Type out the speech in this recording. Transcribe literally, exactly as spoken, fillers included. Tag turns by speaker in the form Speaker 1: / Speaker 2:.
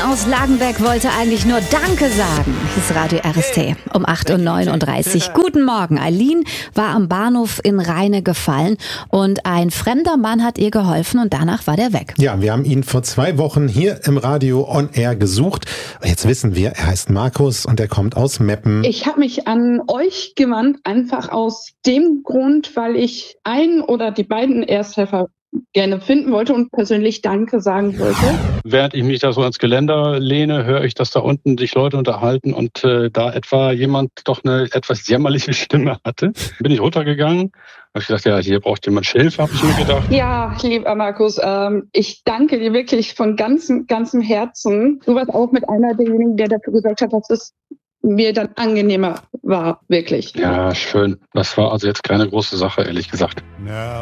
Speaker 1: aus Lagenbeck wollte eigentlich nur Danke sagen. Das ist Radio R S T um acht Uhr neununddreißig. Guten Morgen. Eileen war am Bahnhof in Rheine gefallen und ein fremder Mann hat ihr geholfen und danach war der weg.
Speaker 2: Ja, wir haben ihn vor zwei Wochen hier im Radio On Air gesucht. Jetzt wissen wir, er heißt Markus und er kommt aus Meppen.
Speaker 3: Ich habe mich an euch gewandt, einfach aus dem Grund, weil ich einen oder die beiden Ersthelfer gerne finden wollte und persönlich Danke sagen wollte.
Speaker 4: Während ich mich da so ans Geländer lehne, höre ich, dass da unten sich Leute unterhalten und äh, da etwa jemand doch eine etwas jämmerliche Stimme hatte. Bin ich runtergegangen, habe ich gedacht, ja, hier braucht jemand Hilfe, habe ich mir gedacht.
Speaker 3: Ja, lieber Markus, ähm, ich danke dir wirklich von ganzem, ganzem Herzen. Du warst auch mit einer derjenigen, der dafür gesorgt hat, dass es mir dann angenehmer war, wirklich.
Speaker 4: Ja, schön. Das war also jetzt keine große Sache, ehrlich gesagt.